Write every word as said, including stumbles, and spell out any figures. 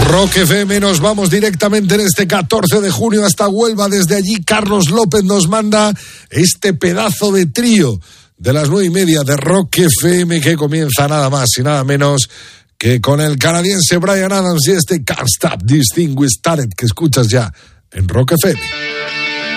Rock F M, nos vamos directamente en este catorce de junio hasta Huelva. Desde allí Carlos López nos manda este pedazo de trío de las nueve y media de Rock F M, que comienza nada más y nada menos que con el canadiense Bryan Adams y este Can't Stop This Thing We Started, que escuchas ya en Rock F M.